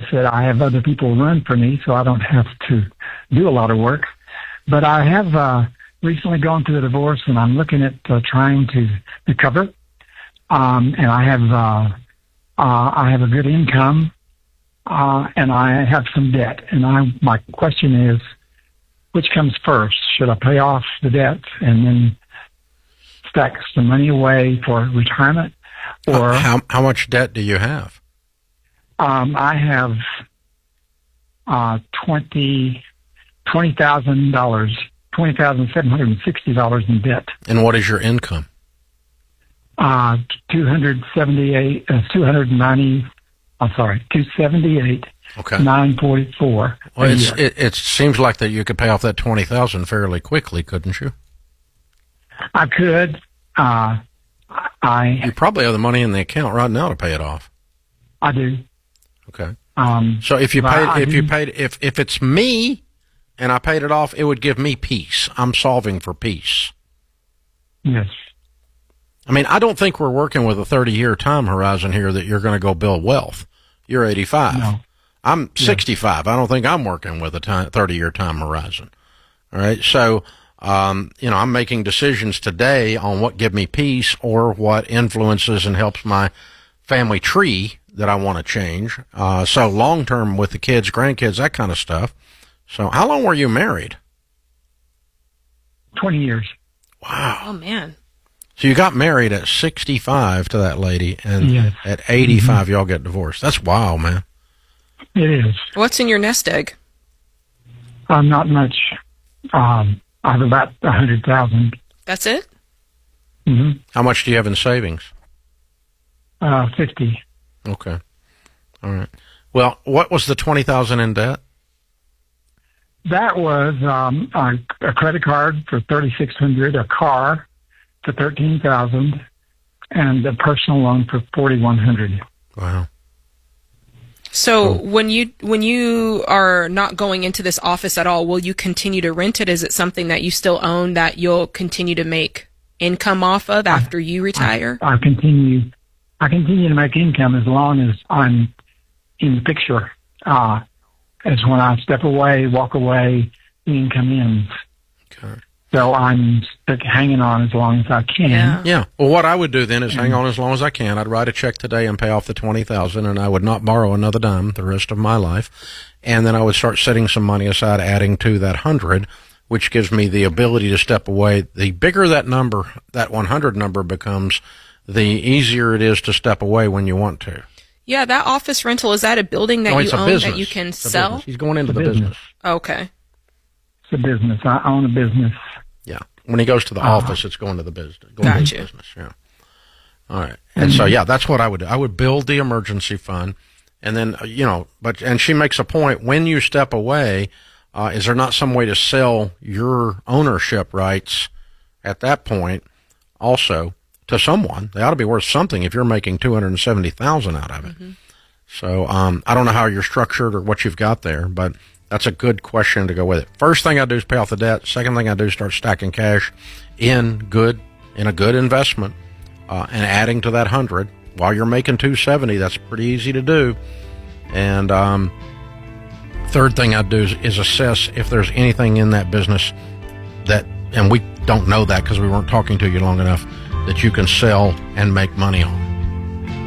that I have other people run for me, so I don't have to do a lot of work. But I have recently gone through a divorce, and I'm looking at trying to recover. And I have a good income, and I have some debt. And my question is, which comes first? Should I pay off the debt and then stack some money away for retirement? Or how much debt do you have? I have $20,760 in debt. And what is your income? 278. Okay. 944. Well, it seems like that you could pay off that $20,000 fairly quickly, couldn't you? I could. You probably have the money in the account right now to pay it off. I do. Okay. So if it's me and I paid it off, it would give me peace. I'm solving for peace. Yes. I mean, I don't think we're working with a 30-year time horizon here that you're going to go build wealth. You're 85. No. I'm 65. I don't think I'm working with a 30-year time horizon. All right. So, I'm making decisions today on what give me peace or what influences and helps my family tree that I want to change. So long term with the kids, grandkids, that kind of stuff. So how long were you married? 20 years. Wow. Oh, man. So you got married at 65 to that lady, and yes. At 85 y'all get divorced. That's wild, man. It is. What's in your nest egg? Not much. I have about 100,000. That's it? Mm-hmm. How much do you have in savings? 50. Okay. All right. Well, what was the 20,000 in debt? That was a credit card for $3,600, a car for $13,000, and a personal loan for $4,100. Wow. So when you are not going into this office at all, will you continue to rent it? Is it something that you still own that you'll continue to make income off of after you retire? I continue to make income as long as I'm in the picture. As when I step away, walk away, the income ends. Okay. So I'm hanging on as long as I can. Yeah. Well, what I would do then is hang on as long as I can. I'd write a check today and pay off the $20,000, and I would not borrow another dime the rest of my life. And then I would start setting some money aside, adding to that 100, which gives me the ability to step away. The bigger that number, that 100 number becomes, the easier it is to step away when you want to. Yeah, that office rental, is that a building that you own business. that you can sell? He's going into the business. Okay. It's a business. I own a business. Yeah. When he goes to the office, it's going to the business. Gotcha. Business, yeah. All right. And so, yeah, that's what I would do. I would build the emergency fund. And then, and she makes a point, when you step away, is there not some way to sell your ownership rights at that point also to someone? They ought to be worth something if you're making $270,000 out of it. Mm-hmm. So I don't know how you're structured or what you've got there, but that's a good question to go with it. First thing I do is pay off the debt. Second thing I do is start stacking cash in a good investment and adding to that 100. While you're making 270, that's pretty easy to do. And third thing I do is assess if there's anything in that business that, and we don't know that because we weren't talking to you long enough, that you can sell and make money on.